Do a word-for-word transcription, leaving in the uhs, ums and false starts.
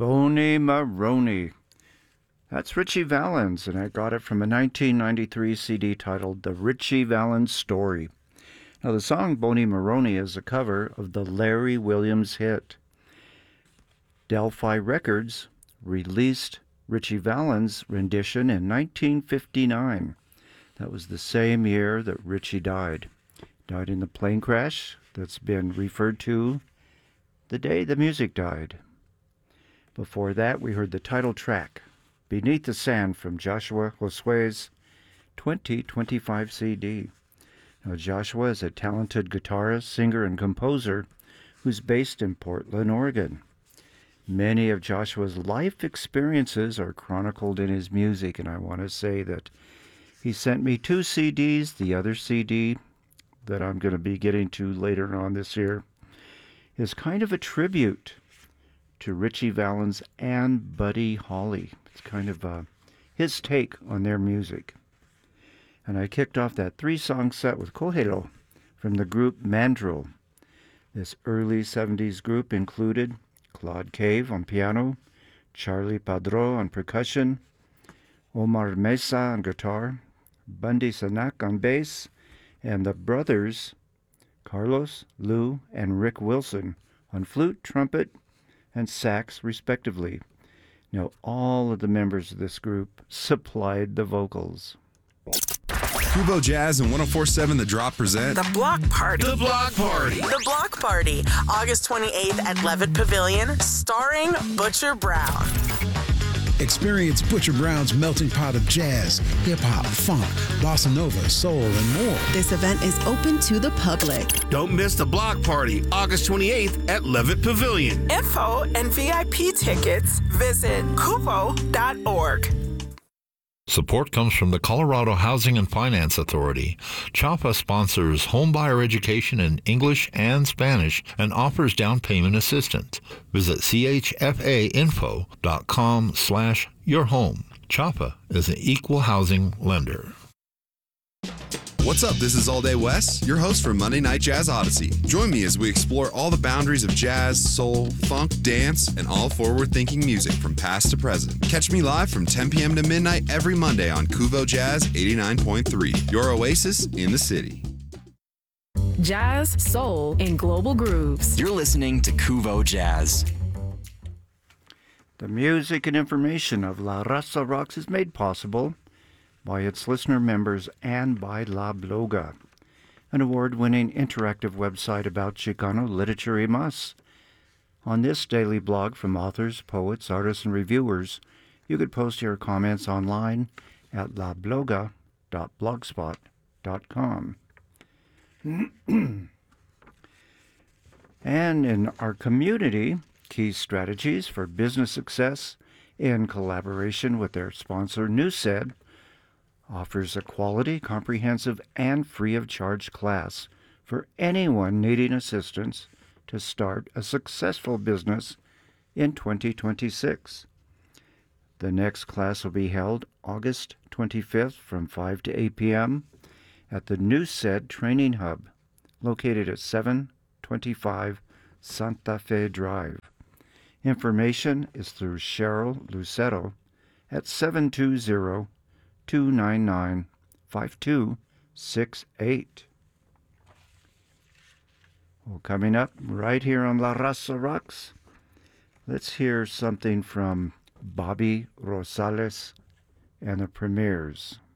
Boney Maroney. That's Ritchie Valens, and I got it from a nineteen ninety-three C D titled The Ritchie Valens Story. Now, the song Boney Maroney is a cover of the Larry Williams hit. Delphi Records released Ritchie Valens' rendition in nineteen fifty-nine. That was the same year that Ritchie died. Died in the plane crash that's been referred to the day the music died. Before that, we heard the title track, Beneath the Sand, from Joshua Josue's twenty twenty-five C D. Now, Joshua is a talented guitarist, singer, and composer who's based in Portland, Oregon. Many of Joshua's life experiences are chronicled in his music, and I want to say that he sent me two C Ds. The other C D that I'm going to be getting to later on this year is kind of a tribute to Ritchie Valens and Buddy Holly. It's kind of uh, his take on their music. And I kicked off that three-song set with Kohelo from the group Mandrill. This early seventies group included Claude Cave on piano, Charlie Padro on percussion, Omar Mesa on guitar, Bundy Sanak on bass, and the brothers Carlos, Lou, and Rick Wilson on flute, trumpet, and sax, respectively. Now, all of the members of this group supplied the vocals. Kubo Jazz and one oh four point seven The Drop present The Block Party. The Block Party. The Block Party, August twenty-eighth at Levitt Pavilion, starring Butcher Brown. Experience Butcher Brown's melting pot of jazz, hip-hop, funk, bossa nova, soul, and more. This event is open to the public. Don't miss The Block Party, August twenty-eighth at Levitt Pavilion. Info and V I P tickets, visit kubo dot org. Support comes from the Colorado Housing and Finance Authority. CHAPA sponsors homebuyer education in English and Spanish and offers down payment assistance. Visit C H F A info dot com slash your home. CHAPA is an equal housing lender. What's up? This is All Day West, your host for Monday Night Jazz Odyssey. Join me as we explore all the boundaries of jazz, soul, funk, dance, and all forward-thinking music from past to present. Catch me live from ten p.m. to midnight every Monday on Kuvo Jazz eighty-nine point three, your oasis in the city. Jazz, soul, and global grooves. You're listening to Kuvo Jazz. The music and information of La Raza Rocks is made possible by its listener members and by La Bloga, an award-winning interactive website about Chicano literature y más. On this daily blog from authors, poets, artists, and reviewers, you could post your comments online at la bloga dot blogspot dot com. And in our community, key strategies for business success in collaboration with their sponsor, Newsed, offers a quality, comprehensive, and free-of-charge class for anyone needing assistance to start a successful business in twenty twenty-six. The next class will be held August twenty-fifth from five to eight p.m. at the Newsed Training Hub, located at seven twenty-five Santa Fe Drive. Information is through Cheryl Lucero at seven two zero, two nine nine, five two six eight. Well, coming up right here on La Raza Rocks, let's hear something from Bobby Rosales and the Premiers.